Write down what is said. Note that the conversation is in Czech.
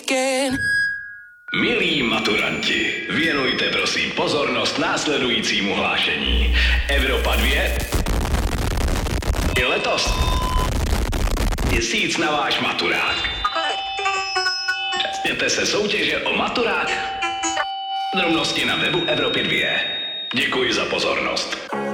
weekend. Milí maturanti, věnujte prosím pozornost následujícímu hlášení. Evropa 2 je letos měsíc na váš maturák. Zúčastněte se soutěže o maturák. Drobnosti na webu Evropy 2. Děkuji za pozornost.